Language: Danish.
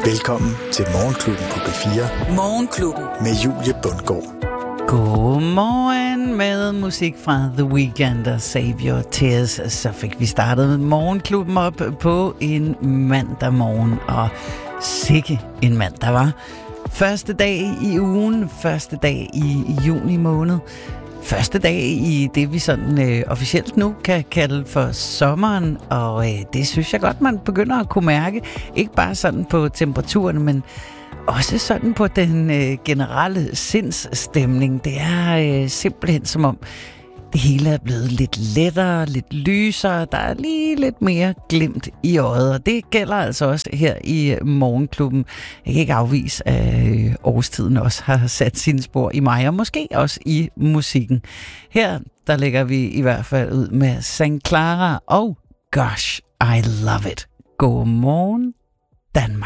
Velkommen til Morgenklubben på P4. Morgenklubben med Julie Bundgaard. Godmorgen med musik fra The Weeknd og Save Your Tears. Så fik vi startet Morgenklubben op på en mandag morgen, og sikke en mandag var. Første dag i ugen, første dag i juni måned. Første dag i det, vi sådan officielt nu kan kalde for sommeren, og det synes jeg godt, man begynder at kunne mærke. Ikke bare sådan på temperaturen, men også sådan på den generelle sindsstemning. Det er simpelthen som om det hele er blevet lidt lettere, lidt lysere. Der er lige lidt mere glimt i øjet, og det gælder altså også her i Morgenklubben. Jeg kan ikke afvise, at årstiden også har sat sine spor i mig, og måske også i musikken. Her, der lægger vi i hvert fald ud med St. Clara og Gosh, I Love It. Godmorgen, Danmark.